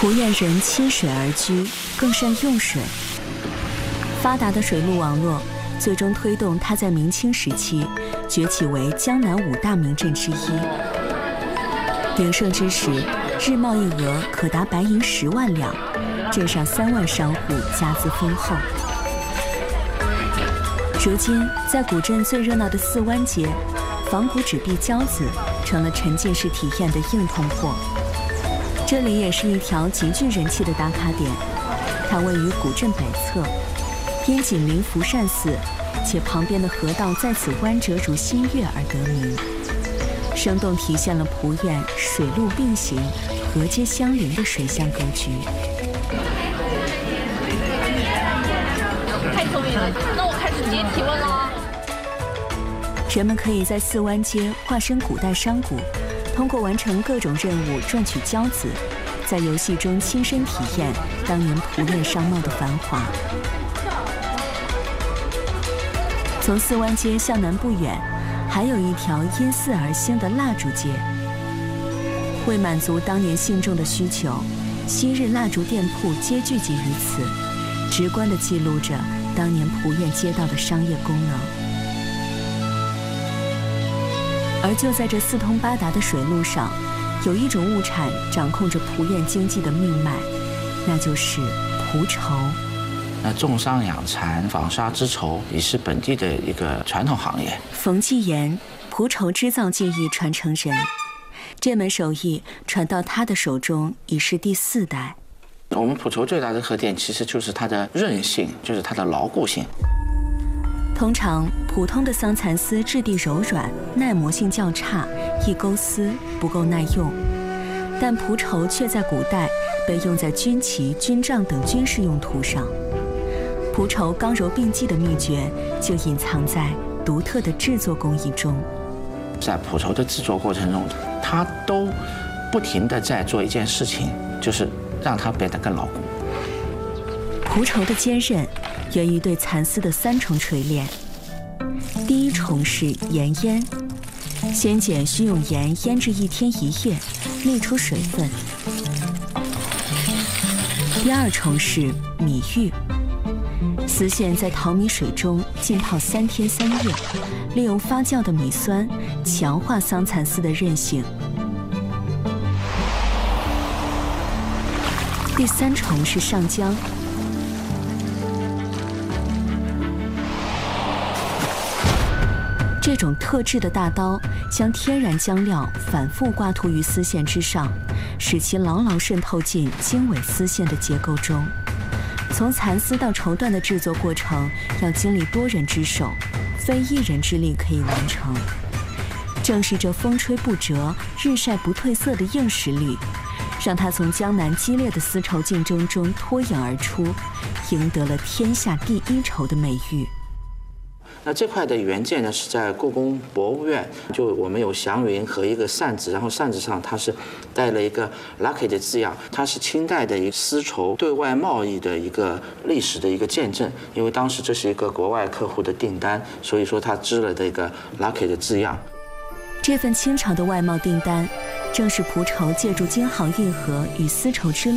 蒲院人亲水而居，更善用水。发达的水路网络最终推动它在明清时期崛起为江南5大名镇之一。鼎盛之时，日贸易额可达白银10万两，镇上3万商户家资丰厚。如今，在古镇最热闹的四湾街，仿古纸币交子成了沉浸式体验的硬通货。这里也是一条极具人气的打卡点，它位于古镇北侧，因紧邻福善寺，且旁边的河道在此弯折如新月而得名，生动体现了蒲院水陆并行、河街相邻的水乡格局。 太聪明了，那我开始直接提问了。 人们可以在四湾街化身古代商贾，通过完成各种任务赚取交子，在游戏中亲身体验当年蒲院商贸的繁华。从四湾街向南不远，还有一条因寺而兴的蜡烛街。为满足当年信众的需求，昔日蜡烛店铺皆聚集于此，直观地记录着当年蒲院街道的商业功能。而就在这四通八达的水路上，有一种物产掌控着蒲院经济的命脉，那就是蒲绸。 那种桑养蚕、纺纱织绸也是本地的一个传统行业。 冯继言，蒲绸织造技艺传承人，这门手艺传到他的手中已是第4代。 我们蒲绸最大的特点其实就是它的韧性，就是它的牢固性。 通常，普通的桑蚕丝质地柔软，耐磨性较差，易钩丝，不够耐用。但蒲绸却在古代被用在军旗、军帐等军事用途上。蒲绸刚柔并济的秘诀就隐藏在独特的制作工艺中。 在蒲绸的制作过程中，它都不停地在做一件事情，就是让它变得更牢固。 蒲绸的坚韧源于对蚕丝的3重锤炼。第1重是盐腌，先碱需用盐腌制1天1夜，沥出水分。第2重是米浴，丝线在淘米水中浸泡3天3夜，利用发酵的米酸强化桑蚕丝的韧性。第3重是上浆。这种特制的大刀将天然浆料反复刮涂于丝线之上，使其牢牢渗透进经纬丝线的结构中。从蚕丝到绸缎的制作过程要经历多人之手，非1人之力可以完成。正是这风吹不折、日晒不褪色的硬实力，让它从江南激烈的丝绸竞争中脱颖而出，赢得了天下第1绸的美誉。 那这块的原件呢，是在故宫博物院，就我们有祥云和一个扇子，然后扇子上它是带了一个 lucky 的字样，它是清代的一个丝绸对外贸易的一个历史的一个见证。因为当时这是一个国外客户的订单，所以说它织了这个 lucky 的字样。 这份清朝的外贸订单，正是蒲绸借助京杭运河与丝绸之路